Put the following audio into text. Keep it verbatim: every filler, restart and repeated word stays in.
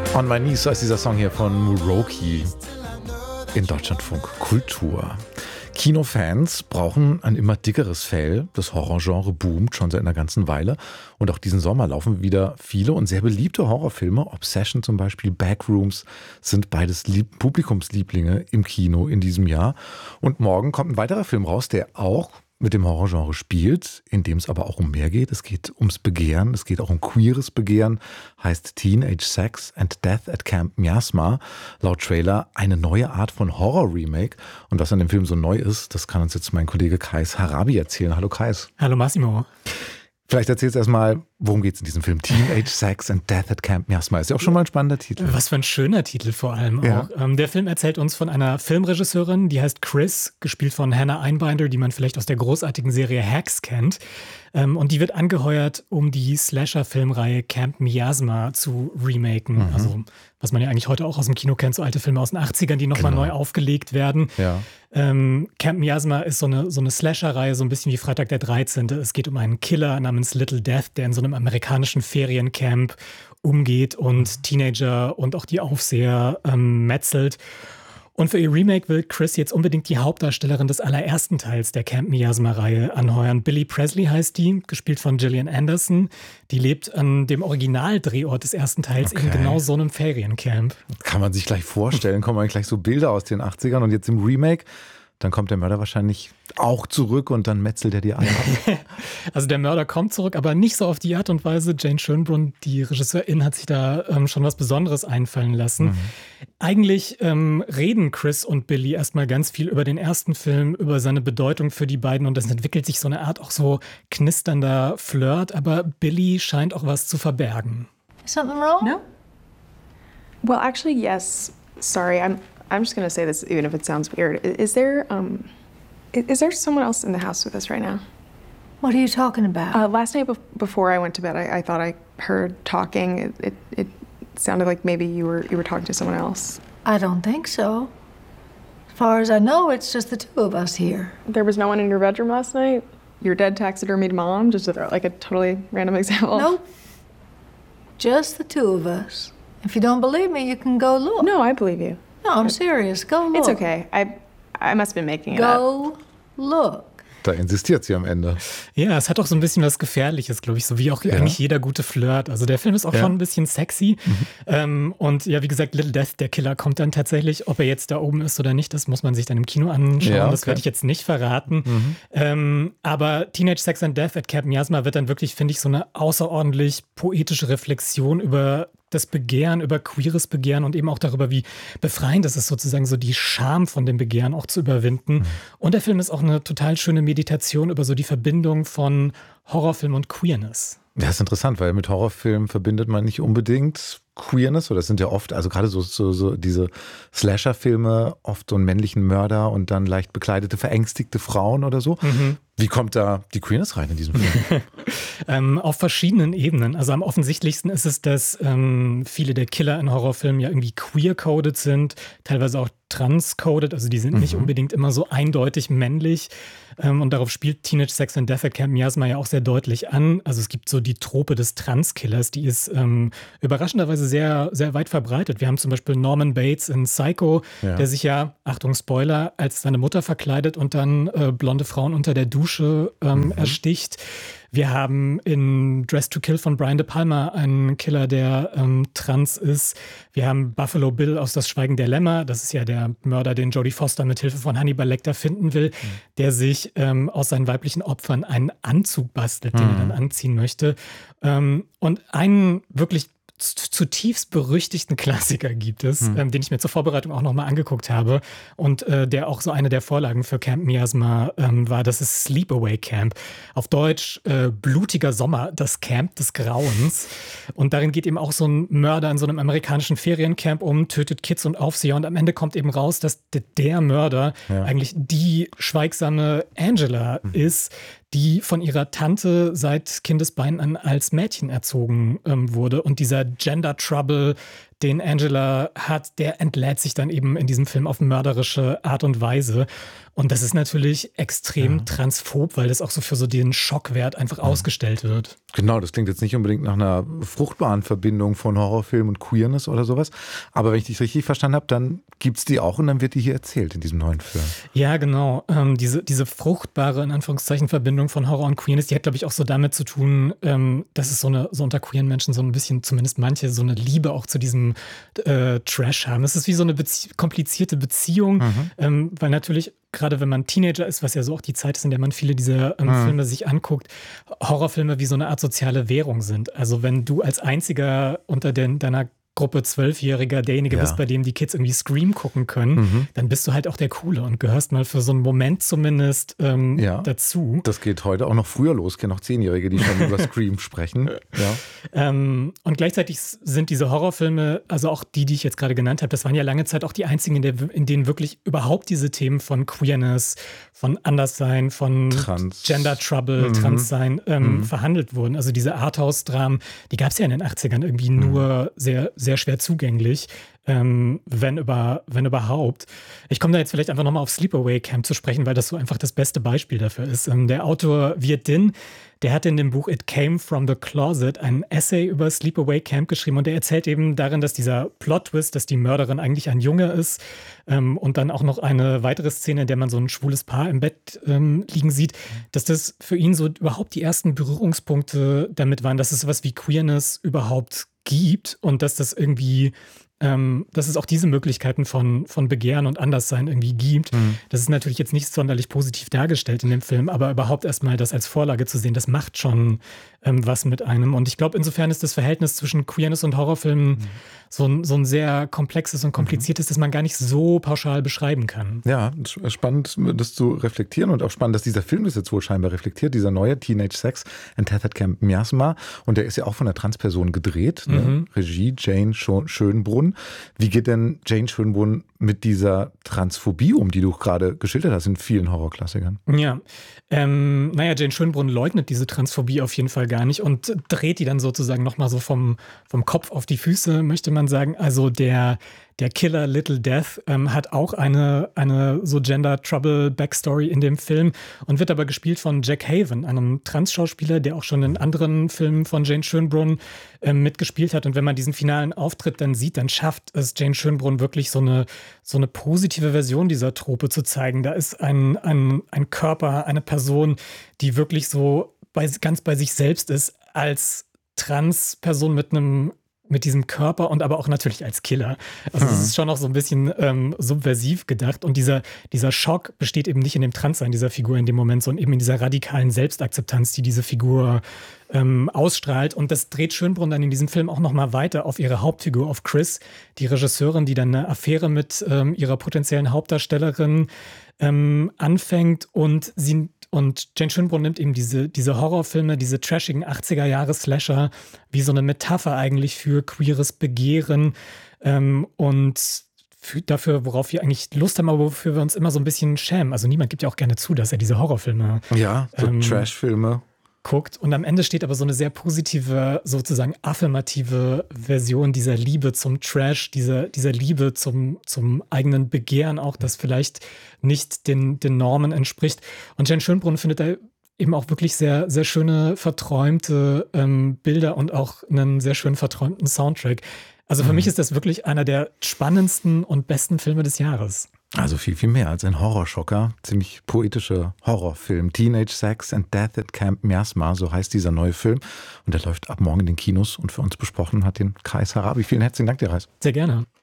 On My Knees, so ist dieser Song hier von Muroki in Deutschlandfunk Kultur. Kinofans brauchen ein immer dickeres Fell. Das Horrorgenre boomt schon seit einer ganzen Weile. Und auch diesen Sommer laufen wieder viele und sehr beliebte Horrorfilme. Obsession zum Beispiel, Backrooms sind beides Lieb- Publikumslieblinge im Kino in diesem Jahr. Und morgen kommt ein weiterer Film raus, der auch mit dem Horrorgenre spielt, in dem es aber auch um mehr geht. Es geht ums Begehren, es geht auch um queeres Begehren, heißt Teenage Sex and Death at Camp Miasma. Laut Trailer eine neue Art von Horror-Remake. Und was an dem Film so neu ist, das kann uns jetzt mein Kollege Kais Harabi erzählen. Hallo Kais. Hallo Massimo. Vielleicht erzählst du erstmal, worum geht es in diesem Film? Teenage Sex and Death at Camp Miasma. Ist ja auch schon mal ein spannender Titel. Was für ein schöner Titel vor allem ja. auch. Ähm, der Film erzählt uns von einer Filmregisseurin, die heißt Chris, gespielt von Hannah Einbinder, die man vielleicht aus der großartigen Serie Hacks kennt. Ähm, und die wird angeheuert, um die Slasher-Filmreihe Camp Miasma zu remaken. Mhm. Also was man ja eigentlich heute auch aus dem Kino kennt, so alte Filme aus den achtzigern, die nochmal genau. neu aufgelegt werden. Ja. Ähm, Camp Miasma ist so eine, so eine Slasher-Reihe, so ein bisschen wie Freitag der dreizehnte. Es geht um einen Killer namens Little Death, der in so einem amerikanischen Feriencamp umgeht und Teenager und auch die Aufseher ähm, metzelt. Und für ihr Remake will Chris jetzt unbedingt die Hauptdarstellerin des allerersten Teils der Camp Miasma-Reihe anheuern. Billie Presley heißt die, gespielt von Gillian Anderson. Die lebt an dem Originaldrehort des ersten Teils okay. in genau so einem Feriencamp. Kann man sich gleich vorstellen, kommen gleich so Bilder aus den achtzigern und jetzt im Remake. Dann kommt der Mörder wahrscheinlich auch zurück und dann metzelt er die alle ab. Also der Mörder kommt zurück, aber nicht so auf die Art und Weise. Jane Schönbrunn, die Regisseurin, hat sich da ähm, schon was Besonderes einfallen lassen. Mhm. Eigentlich ähm, reden Chris und Billy erstmal ganz viel über den ersten Film, über seine Bedeutung für die beiden und es entwickelt sich so eine Art auch so knisternder Flirt, aber Billy scheint auch was zu verbergen. Something wrong? No. Well, actually, yes. Sorry, I'm I'm just gonna say this even if it sounds weird. Is there um is there someone else in the house with us right now? What are you talking about? Uh, last night be- before I went to bed, I, I thought I heard talking. It, it it sounded like maybe you were you were talking to someone else. I don't think so. As far as I know, it's just the two of us here. There was no one in your bedroom last night? Your dead taxidermied mom? Just a, like a totally random example? Nope. Just the two of us. If you don't believe me, you can go look. No, I believe you. No, I'm serious. Go look. It's okay. I I must have been making it Go up. look. Da insistiert sie am Ende. Ja, es hat auch so ein bisschen was Gefährliches, glaube ich, so wie auch ja. eigentlich jeder gute Flirt. Also der Film ist auch ja. schon ein bisschen sexy. Mhm. Ähm, und ja, wie gesagt, Little Death, der Killer, kommt dann tatsächlich, ob er jetzt da oben ist oder nicht, das muss man sich dann im Kino anschauen. Ja, okay. Das werde ich jetzt nicht verraten. Mhm. Ähm, aber Teenage Sex and Death at Camp Miasma wird dann wirklich, finde ich, so eine außerordentlich poetische Reflexion über das Begehren, über queeres Begehren und eben auch darüber, wie befreiend es ist, sozusagen so die Scham von dem Begehren auch zu überwinden. Mhm. Und der Film ist auch eine total schöne Meditation über so die Verbindung von Horrorfilm und Queerness. Ja, ist interessant, weil mit Horrorfilmen verbindet man nicht unbedingt Queerness, oder das sind ja oft, also gerade so, so, so diese Slasher-Filme, oft so einen männlichen Mörder und dann leicht bekleidete, verängstigte Frauen oder so. Mhm. Wie kommt da die Queerness rein in diesem Film? ähm, auf verschiedenen Ebenen. Also am offensichtlichsten ist es, dass ähm, viele der Killer in Horrorfilmen ja irgendwie queer-coded sind, teilweise auch trans-coded, also die sind mhm. nicht unbedingt immer so eindeutig männlich. Ähm, und darauf spielt Teenage Sex and Death at Camp Miasma ja auch sehr deutlich an. Also es gibt so die Trope des Trans-Killers, die ist ähm, überraschenderweise sehr, sehr weit verbreitet. Wir haben zum Beispiel Norman Bates in Psycho, ja. der sich ja, Achtung Spoiler, als seine Mutter verkleidet und dann äh, blonde Frauen unter der Dusche ähm, mhm. ersticht. Wir haben in Dress to Kill von Brian De Palma einen Killer, der ähm, trans ist. Wir haben Buffalo Bill aus Das Schweigen der Lämmer. Das ist ja der Mörder, den Jodie Foster mit Hilfe von Hannibal Lecter finden will, mhm. der sich ähm, aus seinen weiblichen Opfern einen Anzug bastelt, den mhm. er dann anziehen möchte. Ähm, und einen wirklich zutiefst berüchtigten Klassiker gibt es, hm. ähm, den ich mir zur Vorbereitung auch nochmal angeguckt habe und äh, der auch so eine der Vorlagen für Camp Miasma ähm, war. Das ist Sleepaway Camp. Auf Deutsch äh, Blutiger Sommer, das Camp des Grauens. Und darin geht eben auch so ein Mörder in so einem amerikanischen Feriencamp um, tötet Kids und Aufseher und am Ende kommt eben raus, dass der, der Mörder ja. eigentlich die schweigsame Angela hm. ist, die von ihrer Tante seit Kindesbeinen an als Mädchen erzogen ähm, wurde. Und dieser Gender Trouble, den Angela hat, der entlädt sich dann eben in diesem Film auf mörderische Art und Weise. Und das ist natürlich extrem ja. transphob, weil das auch so für so den Schockwert einfach ja. ausgestellt wird. Genau, das klingt jetzt nicht unbedingt nach einer fruchtbaren Verbindung von Horrorfilm und Queerness oder sowas. Aber wenn ich dich richtig verstanden habe, dann gibt es die auch und dann wird die hier erzählt in diesem neuen Film. Ja, genau. Ähm, diese, diese fruchtbare, in Anführungszeichen, Verbindung von Horror und Queerness, die hat, glaube ich, auch so damit zu tun, ähm, dass es so eine, so unter queeren Menschen so ein bisschen, zumindest manche, so eine Liebe auch zu diesem äh, Trash haben. Es ist wie so eine Bezie- komplizierte Beziehung, mhm. ähm, weil natürlich gerade wenn man Teenager ist, was ja so auch die Zeit ist, in der man viele dieser ähm, mhm. Filme sich anguckt, Horrorfilme wie so eine Art soziale Währung sind. Also wenn du als einziger unter den, deiner Gruppe Zwölfjähriger derjenige ja. bist, bei dem die Kids irgendwie Scream gucken können, mhm. dann bist du halt auch der Coole und gehörst mal für so einen Moment zumindest ähm, ja. dazu. Das geht heute auch noch früher los. Ich kenne auch Zehnjährige, die schon über Scream sprechen. Ja. Ähm, und gleichzeitig sind diese Horrorfilme, also auch die, die ich jetzt gerade genannt habe, das waren ja lange Zeit auch die einzigen, in, der, in denen wirklich überhaupt diese Themen von Queerness, von Anderssein, von Trans. Gender Trouble, mhm. Transsein ähm, mhm. verhandelt wurden. Also diese Arthouse-Dramen, die gab es ja in den achtzigern irgendwie mhm. nur sehr, sehr schwer zugänglich, ähm, wenn, über, wenn überhaupt. Ich komme da jetzt vielleicht einfach nochmal auf Sleepaway Camp zu sprechen, weil das so einfach das beste Beispiel dafür ist. Ähm, der Autor Viet Dinh, der hat in dem Buch It Came from the Closet ein Essay über Sleepaway Camp geschrieben und der erzählt eben darin, dass dieser Plot-Twist, dass die Mörderin eigentlich ein Junge ist ähm, und dann auch noch eine weitere Szene, in der man so ein schwules Paar im Bett ähm, liegen sieht, dass das für ihn so überhaupt die ersten Berührungspunkte damit waren, dass es sowas wie Queerness überhaupt gibt und dass das irgendwie, ähm, dass es auch diese Möglichkeiten von, von Begehren und Anderssein irgendwie gibt. Mhm. Das ist natürlich jetzt nicht sonderlich positiv dargestellt in dem Film, aber überhaupt erstmal das als Vorlage zu sehen, das macht schon ähm, was mit einem. Und ich glaube, insofern ist das Verhältnis zwischen Queerness und Horrorfilmen mhm. so, ein, so ein sehr komplexes und kompliziertes, mhm. das man gar nicht so pauschal beschreiben kann. Ja, spannend, das zu reflektieren und auch spannend, dass dieser Film das jetzt wohl scheinbar reflektiert, dieser neue Teenage Sex and Tethered Camp Miasma. Und der ist ja auch von einer Transperson gedreht, mhm. ne? Regie Jane Schönbrunn. Wie geht denn Jane Schönbrunn mit dieser Transphobie um, die du gerade geschildert hast in vielen Horrorklassikern? Ja, ähm, naja, Jane Schönbrunn leugnet diese Transphobie auf jeden Fall gar nicht und dreht die dann sozusagen nochmal so vom, vom Kopf auf die Füße, möchte man sagen. Also der Der Killer Little Death ähm, hat auch eine, eine so Gender-Trouble-Backstory in dem Film und wird aber gespielt von Jack Haven, einem Trans-Schauspieler, der auch schon in anderen Filmen von Jane Schönbrunn ähm, mitgespielt hat. Und wenn man diesen finalen Auftritt dann sieht, dann schafft es Jane Schönbrunn wirklich so eine, so eine positive Version dieser Trope zu zeigen. Da ist ein, ein, ein Körper, eine Person, die wirklich so bei, ganz bei sich selbst ist, als Trans-Person mit einem mit diesem Körper und aber auch natürlich als Killer. Also es ist schon noch so ein bisschen ähm, subversiv gedacht und dieser, dieser Schock besteht eben nicht in dem Transsein dieser Figur in dem Moment, sondern eben in dieser radikalen Selbstakzeptanz, die diese Figur ähm, ausstrahlt. Und das dreht Schönbrunn dann in diesem Film auch nochmal weiter auf ihre Hauptfigur, auf Chris, die Regisseurin, die dann eine Affäre mit ähm, ihrer potenziellen Hauptdarstellerin ähm, anfängt und sie Und Jane Schönbrunn nimmt eben diese, diese Horrorfilme, diese trashigen achtziger-Jahre-Slasher wie so eine Metapher eigentlich für queeres Begehren ähm, und für, dafür, worauf wir eigentlich Lust haben, aber wofür wir uns immer so ein bisschen schämen. Also niemand gibt ja auch gerne zu, dass er diese Horrorfilme ja, so ähm, Trash-Filme guckt. Und am Ende steht aber so eine sehr positive, sozusagen affirmative Version dieser Liebe zum Trash, dieser, dieser Liebe zum, zum eigenen Begehren auch, das vielleicht nicht den, den Normen entspricht. Und Jane Schönbrunn findet da eben auch wirklich sehr, sehr schöne, verträumte ähm, Bilder und auch einen sehr schön verträumten Soundtrack. Also für mhm. mich ist das wirklich einer der spannendsten und besten Filme des Jahres. Also viel, viel mehr als ein Horrorschocker. Ziemlich poetischer Horrorfilm. Teenage Sex and Death at Camp Miasma, so heißt dieser neue Film. Und der läuft ab morgen in den Kinos und für uns besprochen hat den Kais Harabi. Vielen herzlichen Dank dir, Reis. Sehr gerne.